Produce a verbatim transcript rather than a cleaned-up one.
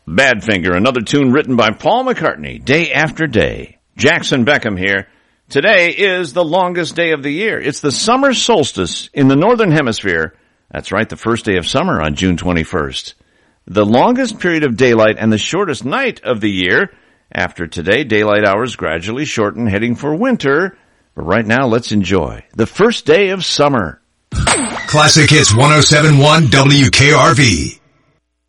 Badfinger, another tune written by Paul McCartney, Day After Day. Jackson Beckham here. Today is the longest day of the year. It's the summer solstice in the northern hemisphere. That's right, the first day of summer on June twenty-first. The longest period of daylight and the shortest night of the year. After today, daylight hours gradually shorten, heading for winter. But right now, let's enjoy the first day of summer. Classic Hits one oh seven point one W K R V.